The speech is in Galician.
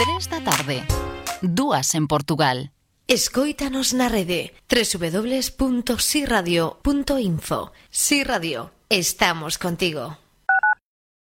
3 da tarde. 2 en Portugal. Escóitanos na rede www.siradio.info. Si Radio, estamos contigo.